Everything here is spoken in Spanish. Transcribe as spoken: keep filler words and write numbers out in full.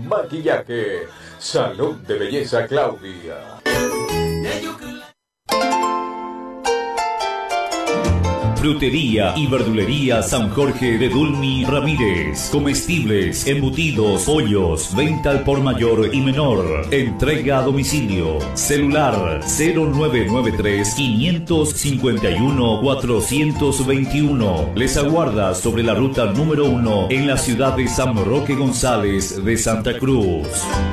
maquillaje. Salón de Belleza Claudia. Frutería y verdulería San Jorge de Dulmi Ramírez. Comestibles, embutidos, pollos, venta al por mayor y menor. Entrega a domicilio. Celular cero nueve nueve tres, cinco cinco uno, cuatro dos uno. Les aguarda sobre la ruta número uno en la ciudad de San Roque González de Santa Cruz.